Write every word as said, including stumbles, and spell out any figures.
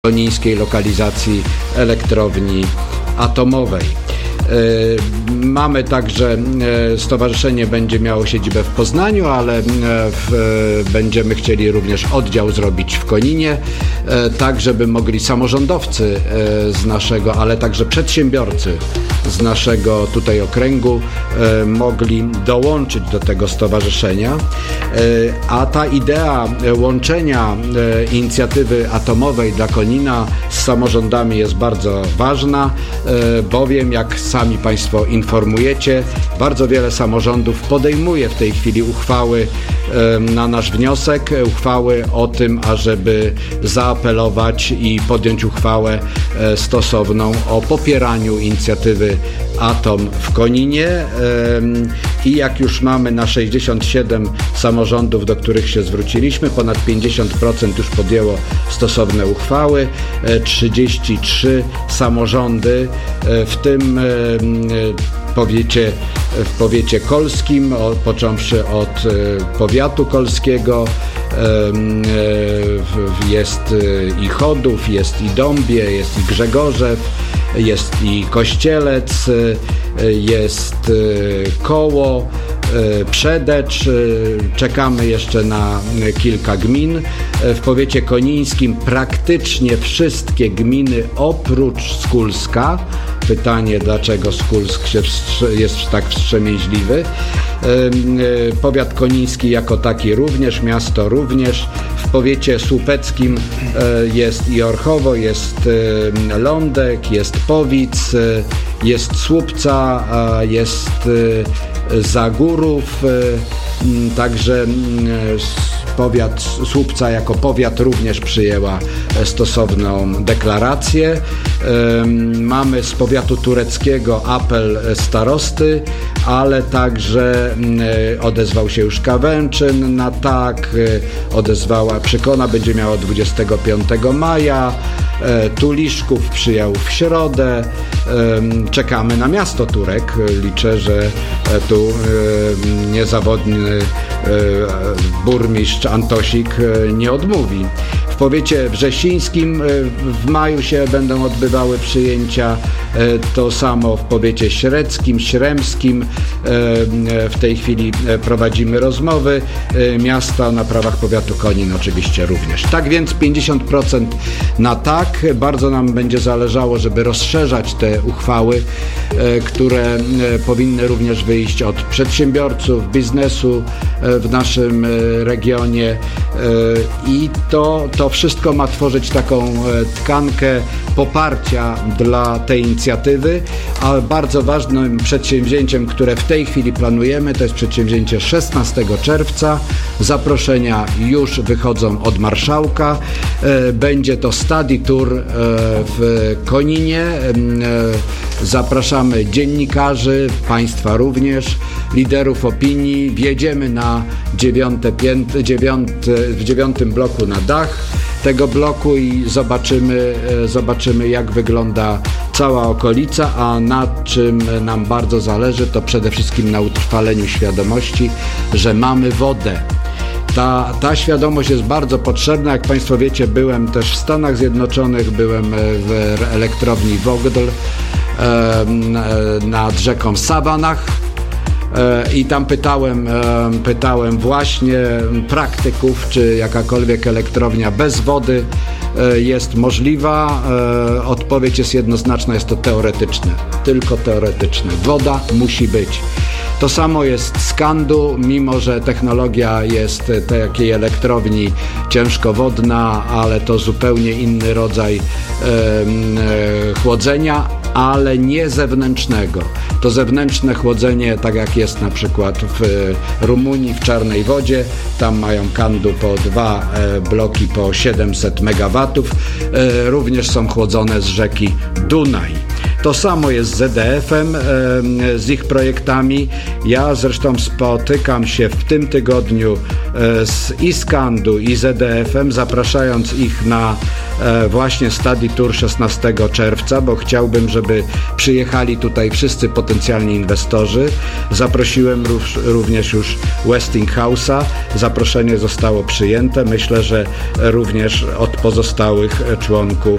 konińskiej lokalizacji elektrowni atomowej. Mamy także, stowarzyszenie będzie miało siedzibę w Poznaniu, ale w, będziemy chcieli również oddział zrobić w Koninie, tak żeby mogli samorządowcy z naszego, ale także przedsiębiorcy z naszego tutaj okręgu mogli dołączyć do tego stowarzyszenia. A ta idea łączenia inicjatywy atomowej dla Konina z samorządami jest bardzo ważna, bowiem jak sami Państwo informujecie, bardzo wiele samorządów podejmuje w tej chwili uchwały na nasz wniosek, uchwały o tym, ażeby zaapelować i podjąć uchwałę stosowną o popieraniu inicjatywy Atom w Koninie. I jak już mamy na sześćdziesiąt siedem samorządów, do których się zwróciliśmy, ponad pięćdziesiąt procent już podjęło stosowne uchwały, trzydzieści trzy samorządy, w tym powiecie, w powiecie kolskim, o, począwszy od powiatu kolskiego, jest i Chodów, jest i Dąbie, jest i Grzegorzew, jest i Kościelec, jest Koło, Przedecz, czekamy jeszcze na kilka gmin. W powiecie konińskim praktycznie wszystkie gminy oprócz Skulska. Pytanie, dlaczego Skulsk się jest tak wstrzemięźliwy. Powiat koniński jako taki również, miasto również. W powiecie słupeckim jest i Orchowo, jest Lądek, jest Powic, jest Słupca, jest Zagórów, także powiat Słupca jako powiat również przyjęła stosowną deklarację. Mamy z powiatu tureckiego apel starosty, ale także odezwał się już Kawęczyn na tak, odezwała Przykona, będzie miała dwudziestego piątego maja, Tuliszków przyjął w środę. Czekamy na miasto Turek. Liczę, że tu niezawodny burmistrz Antosik nie odmówi. W powiecie wrzesińskim w maju się będą odbywały przyjęcia, to samo w powiecie średzkim, śremskim. W tej chwili prowadzimy rozmowy. Miasta na prawach powiatu Konin oczywiście również. Tak więc pięćdziesiąt procent na tak. Bardzo nam będzie zależało, żeby rozszerzać te uchwały, które powinny również wyjść od przedsiębiorców, biznesu w naszym regionie i to, to wszystko ma tworzyć taką tkankę poparcia dla tej inicjatywy, a bardzo ważnym przedsięwzięciem, które w tej chwili planujemy, to jest przedsięwzięcie szesnastego czerwca. Zaproszenia już wychodzą od marszałka. Będzie to study tour w Koninie. Zapraszamy dziennikarzy, Państwa również, liderów opinii. Wjedziemy na dziewiąte piętro, dziewiąty, w dziewiątym bloku na dach tego bloku i zobaczymy, zobaczymy jak wygląda cała okolica, a na czym nam bardzo zależy, to przede wszystkim na utrwaleniu świadomości, że mamy wodę. Ta, ta świadomość jest bardzo potrzebna. Jak Państwo wiecie, byłem też w Stanach Zjednoczonych, byłem w elektrowni Vogtle nad rzeką Savannah i tam pytałem, pytałem właśnie praktyków, czy jakakolwiek elektrownia bez wody jest możliwa. Odpowiedź jest jednoznaczna, jest to teoretyczne, tylko teoretyczne. Woda musi być. To samo jest z Kandu, mimo że technologia jest takiej elektrowni ciężkowodna, ale to zupełnie inny rodzaj e, e, chłodzenia, ale nie zewnętrznego. To zewnętrzne chłodzenie, tak jak jest na przykład w Rumunii, w Czarnej Wodzie, tam mają Kandu po dwa e, bloki po siedemset megawatów, e, również są chłodzone z rzeki Dunaj. To samo jest z Z D F-em, z ich projektami. Ja zresztą spotykam się w tym tygodniu z Iskandu i Z D F-em, zapraszając ich na właśnie Study Tour szesnastego czerwca, bo chciałbym, żeby przyjechali tutaj wszyscy potencjalni inwestorzy. Zaprosiłem również już Westinghouse'a. Zaproszenie zostało przyjęte. Myślę, że również od pozostałych członków